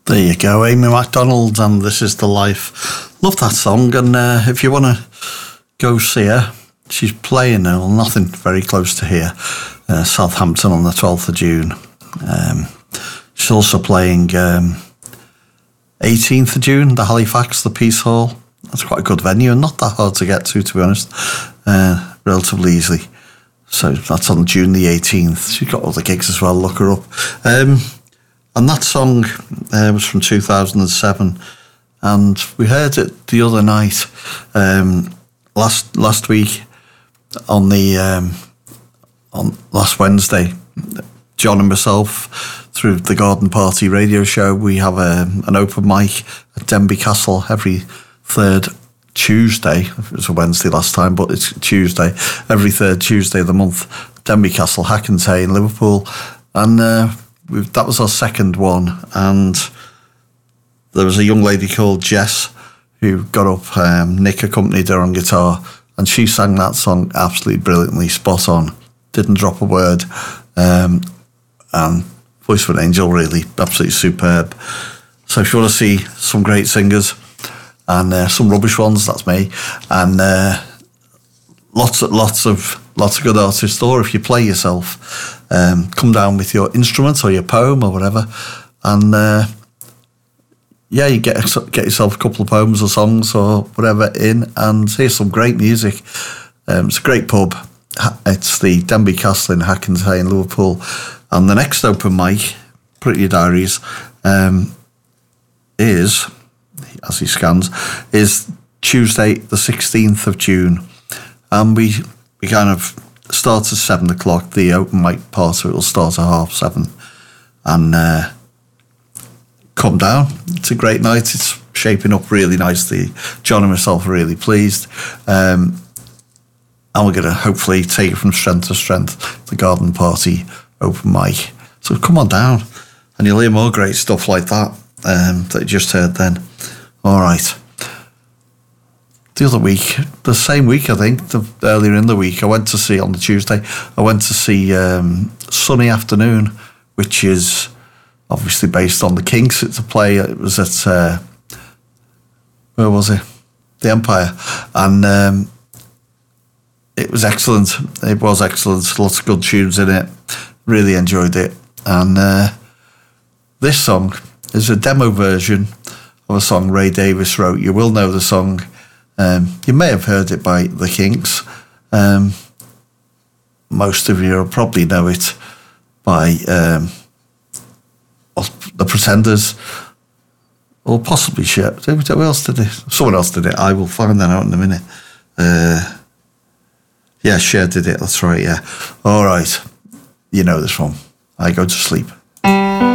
There you go, Amy Macdonald, and This Is the Life. Love that song, and if you want to go see her, she's playing now, nothing very close to here, Southampton on the 12th of June. She's also playing 18th of June, the Halifax, the Peace Hall. That's quite a good venue and not that hard to get to be honest, relatively easily. So that's on June the 18th. She's got other gigs as well, look her up. And that song was from 2007, and we heard it the other night, last week on last Wednesday. John and myself, through the Garden Party radio show, we have an open mic at Denby Castle every third Tuesday. It was a Wednesday last time, but it's Tuesday. Every third Tuesday of the month, Denby Castle, Hackentay in Liverpool. And that was our second one. And there was a young lady called Jess who got up, Nick accompanied her on guitar, and she sang that song absolutely brilliantly, spot on. Didn't drop a word. And voice of an angel, really, absolutely superb. So if you want to see some great singers and some rubbish ones, that's me, and lots of good artists, or if you play yourself, come down with your instrument or your poem or whatever, and you get yourself a couple of poems or songs or whatever in, and hear some great music. It's a great pub. It's the Denby Castle in Hackentay in Liverpool. And the next open mic, put it in your diaries, is, as he scans, is Tuesday the 16th of June. And we kind of start at 7 o'clock. The open mic part of it will start at 7:30. And come down. It's a great night. It's shaping up really nicely. John and myself are really pleased. And we're going to hopefully take it from strength to strength, the Garden Party open mic. So come on down and you'll hear more great stuff like that that you just heard then. All right. The other week, the same week, I think, earlier in the week, I went to see, on the Tuesday, I went to see Sunny Afternoon, which is obviously based on the Kinks. It's a play. It was at, where was it? The Empire. And it was excellent. It was excellent. Lots of good tunes in it. Really enjoyed it. And this song is a demo version of a song Ray Davies wrote. You will know the song. You may have heard it by the Kinks. Most of you will probably know it by the Pretenders, or possibly Cher. Who else did it? Someone else did it. I will find that out in a minute. Yeah, Cher did it. That's right, yeah. All right. You know this one. I Go to Sleep.